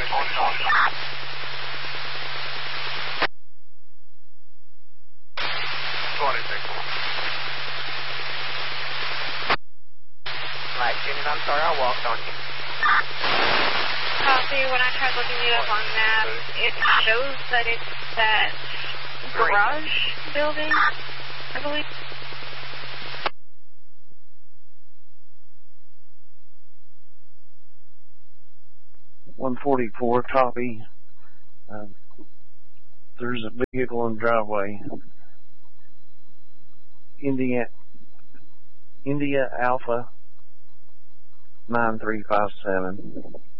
Right, unit, I'm sorry, I walked on you. Copy. When I tried looking it up on map, it shows that it's that garage building, I believe. .144, copy. There's a vehicle in the driveway. India Alpha 9357.